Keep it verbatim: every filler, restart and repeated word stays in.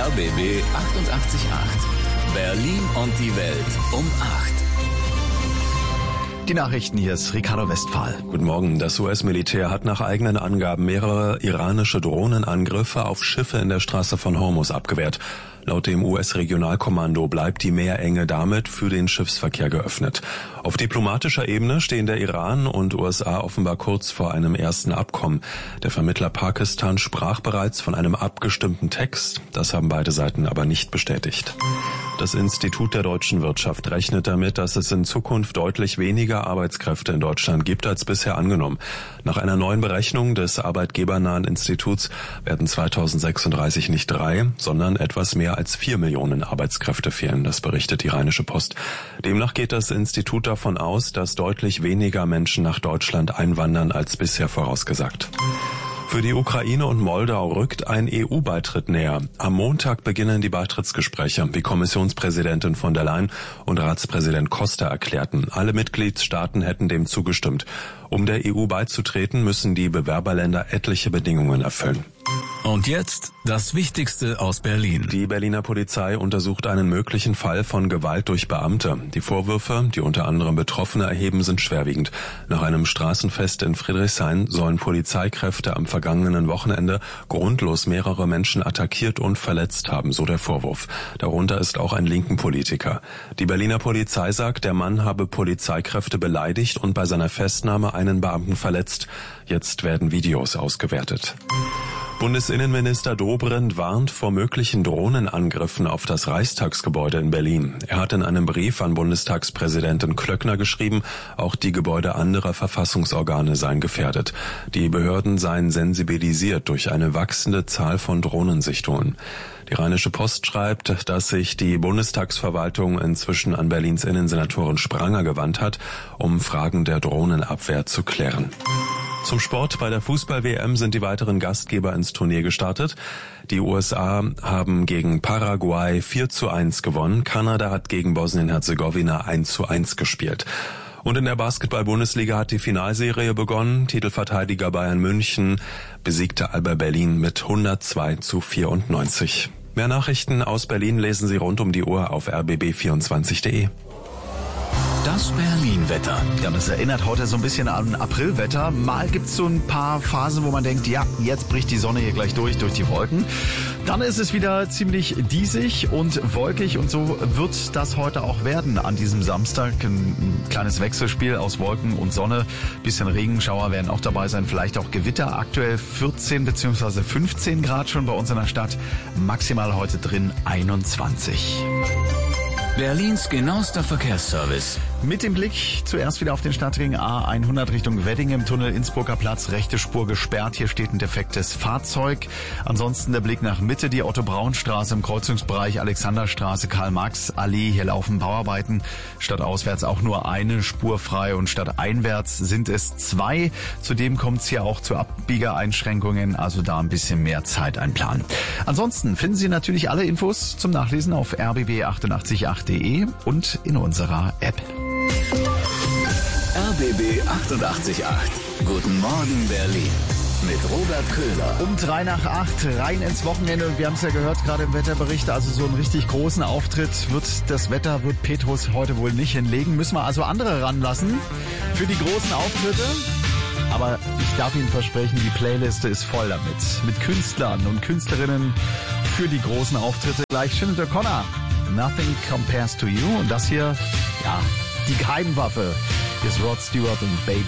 R B B achtundachtzig Komma acht. Berlin und die Welt um acht. Die Nachrichten, hier ist Ricardo Westphal. Guten Morgen. Das U S-Militär hat nach eigenen Angaben mehrere iranische Drohnenangriffe auf Schiffe in der Straße von Hormuz abgewehrt. Laut dem U S-Regionalkommando bleibt die Meerenge damit für den Schiffsverkehr geöffnet. Auf diplomatischer Ebene stehen der Iran und U S A offenbar kurz vor einem ersten Abkommen. Der Vermittler Pakistan sprach bereits von einem abgestimmten Text. Das haben beide Seiten aber nicht bestätigt. Das Institut der deutschen Wirtschaft rechnet damit, dass es in Zukunft deutlich weniger Arbeitskräfte in Deutschland gibt als bisher angenommen. Nach einer neuen Berechnung des arbeitgebernahen Instituts werden zweitausendsechsunddreißig nicht drei, sondern etwas mehr als vier Millionen Arbeitskräfte fehlen, das berichtet die Rheinische Post. Demnach geht das Institut davon aus, dass deutlich weniger Menschen nach Deutschland einwandern als bisher vorausgesagt. Für die Ukraine und Moldau rückt ein E U-Beitritt näher. Am Montag beginnen die Beitrittsgespräche, wie Kommissionspräsidentin von der Leyen und Ratspräsident Costa erklärten. Alle Mitgliedstaaten hätten dem zugestimmt. Um der E U beizutreten, müssen die Bewerberländer etliche Bedingungen erfüllen. Und jetzt das Wichtigste aus Berlin. Die Berliner Polizei untersucht einen möglichen Fall von Gewalt durch Beamte. Die Vorwürfe, die unter anderem Betroffene erheben, sind schwerwiegend. Nach einem Straßenfest in Friedrichshain sollen Polizeikräfte am vergangenen Wochenende grundlos mehrere Menschen attackiert und verletzt haben, so der Vorwurf. Darunter ist auch ein linken Politiker. Die Berliner Polizei sagt, der Mann habe Polizeikräfte beleidigt und bei seiner Festnahme einen Beamten verletzt. Jetzt werden Videos ausgewertet. Bundesinnenminister Dobrindt warnt vor möglichen Drohnenangriffen auf das Reichstagsgebäude in Berlin. Er hat in einem Brief an Bundestagspräsidentin Klöckner geschrieben, auch die Gebäude anderer Verfassungsorgane seien gefährdet. Die Behörden seien sensibilisiert durch eine wachsende Zahl von Drohnensichtungen. Die Rheinische Post schreibt, dass sich die Bundestagsverwaltung inzwischen an Berlins Innensenatorin Spranger gewandt hat, um Fragen der Drohnenabwehr zu klären. Zum Sport. Bei der Fußball-W M sind die weiteren Gastgeber ins Turnier gestartet. Die U S A haben gegen Paraguay vier zu eins gewonnen. Kanada hat gegen Bosnien-Herzegowina eins zu eins gespielt. Und in der Basketball-Bundesliga hat die Finalserie begonnen. Titelverteidiger Bayern München besiegte Alba Berlin mit hundertzwei zu vierundneunzig. Mehr Nachrichten aus Berlin lesen Sie rund um die Uhr auf r b b vierundzwanzig punkt de. Das Berlin-Wetter. Ja, das erinnert heute so ein bisschen an Aprilwetter. Mal gibt's so ein paar Phasen, wo man denkt, ja, jetzt bricht die Sonne hier gleich durch, durch die Wolken. Dann ist es wieder ziemlich diesig und wolkig und so wird das heute auch werden an diesem Samstag. Ein kleines Wechselspiel aus Wolken und Sonne. Bisschen Regenschauer werden auch dabei sein, vielleicht auch Gewitter. Aktuell vierzehn bzw. fünfzehn Grad schon bei uns in der Stadt. Maximal heute drin einundzwanzig. Berlins genauester Verkehrsservice. Mit dem Blick zuerst wieder auf den Stadtring A hundert Richtung Wedding im Tunnel Innsbrucker Platz, rechte Spur gesperrt. Hier steht ein defektes Fahrzeug. Ansonsten der Blick nach Mitte, die Otto-Braun-Straße im Kreuzungsbereich, Alexanderstraße, Karl-Marx-Allee. Hier laufen Bauarbeiten. Stadtauswärts auch nur eine Spur frei und stadteinwärts sind es zwei. Zudem kommt es hier auch zu Abbiegereinschränkungen, also da ein bisschen mehr Zeit einplanen. Ansonsten finden Sie natürlich alle Infos zum Nachlesen auf r b b achtundachtzig Komma acht punkt de und in unserer App. R B B achtundachtzig Komma acht. Guten Morgen Berlin. Mit Robert Köhler. Um drei nach acht rein ins Wochenende und wir haben es ja gehört gerade im Wetterbericht, also so einen richtig großen Auftritt wird das Wetter, wird Petrus heute wohl nicht hinlegen. Müssen wir also andere ranlassen für die großen Auftritte. Aber ich darf Ihnen versprechen, die Playliste ist voll damit. Mit Künstlern und Künstlerinnen für die großen Auftritte. Gleich Sinead O'Connor. Nothing Compares to You. Und das hier, ja, die Geheimwaffe ist Rod Stewart und Baby.